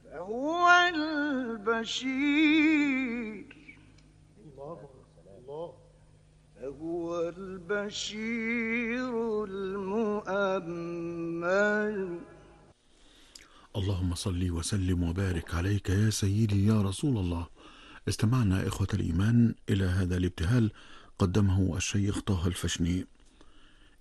فهو البشير فهو البشير المؤمل. اللهم صل وسلم وبارك عليك يا سيدي يا رسول الله. استمعنا إخوة الإيمان إلى هذا الابتهال قدمه الشيخ طه الفشني.